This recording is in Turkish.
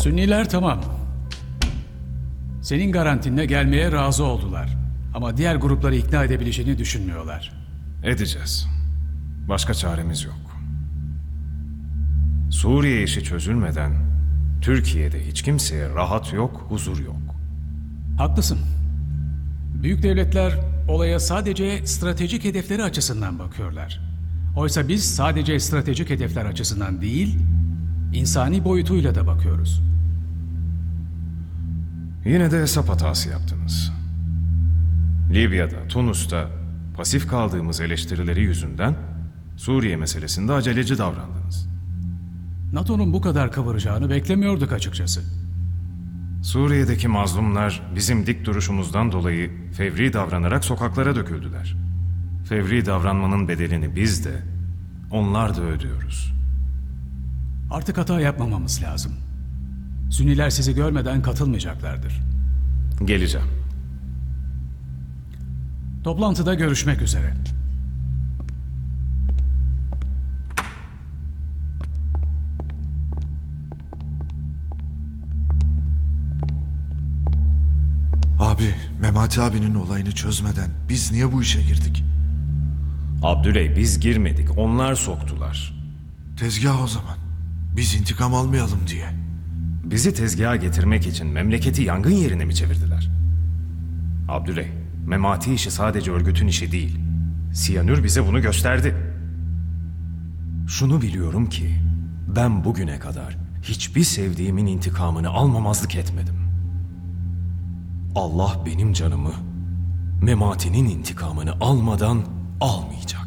Sünniler tamam. Senin garantinle gelmeye razı oldular. Ama diğer grupları ikna edebileceğini düşünmüyorlar. Edeceğiz. Başka çaremiz yok. Suriye işi çözülmeden Türkiye'de hiç kimseye rahat yok, huzur yok. Haklısın. Büyük devletler olaya sadece stratejik hedefleri açısından bakıyorlar. Oysa biz sadece stratejik hedefler açısından değil, insani boyutuyla da bakıyoruz. Yine de hesap hatası yaptınız. Libya'da, Tunus'ta pasif kaldığımız eleştirileri yüzünden Suriye meselesinde aceleci davrandınız. NATO'nun bu kadar kıvıracağını beklemiyorduk açıkçası. Suriye'deki mazlumlar bizim dik duruşumuzdan dolayı fevri davranarak sokaklara döküldüler. Fevri davranmanın bedelini biz de, onlar da ödüyoruz. Artık hata yapmamamız lazım. Sünniler sizi görmeden katılmayacaklardır. Geleceğim. Toplantıda görüşmek üzere. Abi, Memati abinin olayını çözmeden biz niye bu işe girdik? Abdüley, biz girmedik, onlar soktular. Tezgah o zaman. Biz intikam almayalım diye. Bizi tezgaha getirmek için memleketi yangın yerine mi çevirdiler? Abdüley, Memati işi sadece örgütün işi değil. Siyanür bize bunu gösterdi. Şunu biliyorum ki, ben bugüne kadar hiçbir sevdiğimin intikamını almamazlık etmedim. Allah benim canımı, Memati'nin intikamını almadan almayacak.